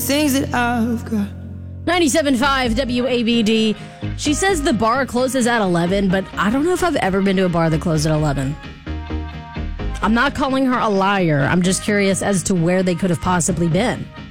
things that I've got. 97.5 WABD. She says the bar closes at 11, but I don't know if I've ever been to a bar that closed at 11. I'm not calling her a liar. I'm just curious as to where they could have possibly been.